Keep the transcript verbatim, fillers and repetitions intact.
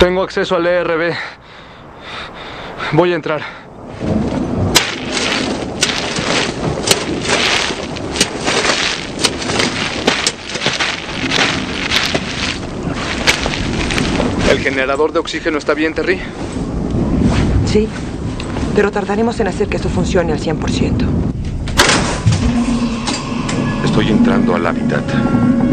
Tengo acceso al E R B. Voy a entrar. ¿El generador de oxígeno está bien, Terry? Sí, pero tardaremos en hacer que esto funcione al cien por ciento. Estoy entrando al hábitat.